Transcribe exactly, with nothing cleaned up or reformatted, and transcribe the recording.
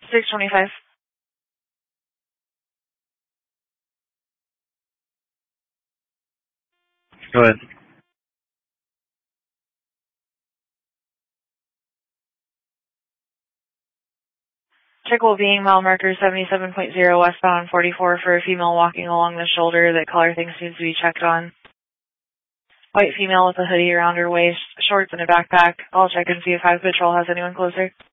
six twenty-five. Go ahead. Tickle being mile marker seventy-seven point zero westbound forty-four for a female walking along the shoulder that caller thinks needs to be checked on. White female with a hoodie around her waist, shorts and a backpack. I'll check and see if Highway Patrol has anyone closer.